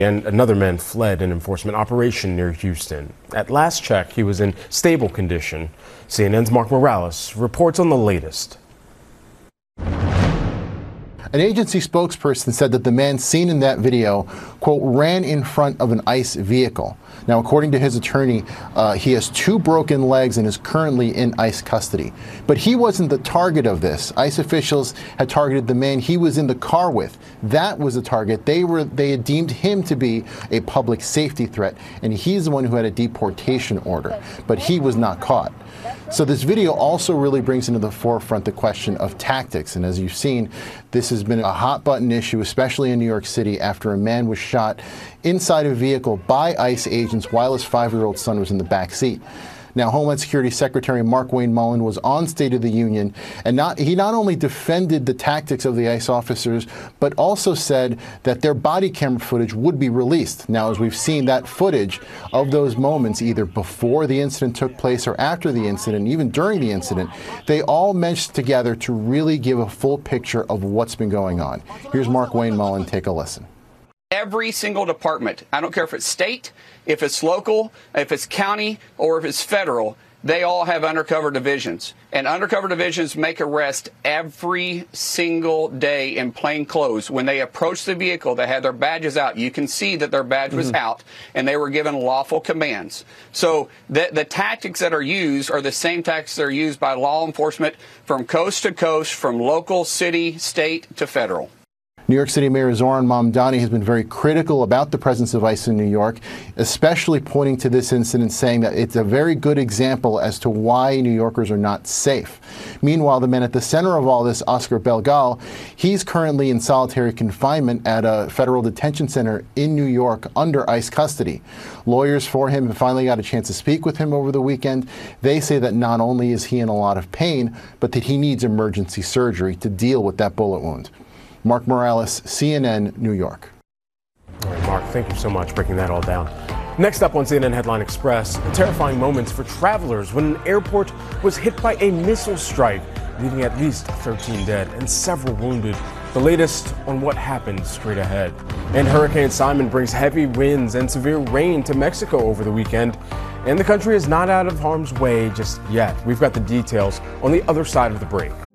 And another man fled an enforcement operation near Houston. At last check, he was in stable condition. CNN's Mark Morales reports on the latest. An agency spokesperson said that the man seen in that video, quote, ran in front of an ICE vehicle. Now, according to his attorney, he has 2 broken legs and is currently in ICE custody. But he wasn't the target of this. ICE officials had targeted the man he was in the car with. That was the target. They had deemed him to be a public safety threat, and he's the one who had a deportation order. But he was not caught. So this video also really brings into the forefront the question of tactics. And as you've seen, this has been a hot button issue, especially in New York City, after a man was shot inside a vehicle by ICE agents while his 5-year-old son was in the back seat. Now, Homeland Security Secretary Markwayne Mullin was on State of the Union, and he not only defended the tactics of the ICE officers, but also said that their body camera footage would be released. Now, as we've seen, that footage of those moments, either before the incident took place or after the incident, even during the incident, they all meshed together to really give a full picture of what's been going on. Here's Markwayne Mullin. Take a listen. Every single department, I don't care if it's state, if it's local, if it's county, or if it's federal, they all have undercover divisions. And undercover divisions make arrests every single day in plain clothes. When they approach the vehicle, they had their badges out. You can see that their badge was out, and they were given lawful commands. So the tactics that are used are the same tactics that are used by law enforcement from coast to coast, from local, city, state to federal. New York City Mayor Zohran Mamdani has been very critical about the presence of ICE in New York, especially pointing to this incident, saying that it's a very good example as to why New Yorkers are not safe. Meanwhile, the man at the center of all this, Oscar Belgal, he's currently in solitary confinement at a federal detention center in New York under ICE custody. Lawyers for him have finally got a chance to speak with him over the weekend. They say that not only is he in a lot of pain, but that he needs emergency surgery to deal with that bullet wound. Mark Morales, CNN, New York. All right, Mark, thank you so much for breaking that all down. Next up on CNN Headline Express, terrifying moments for travelers when an airport was hit by a missile strike, leaving at least 13 dead and several wounded. The latest on what happened straight ahead. And Hurricane Simon brings heavy winds and severe rain to Mexico over the weekend. And the country is not out of harm's way just yet. We've got the details on the other side of the break.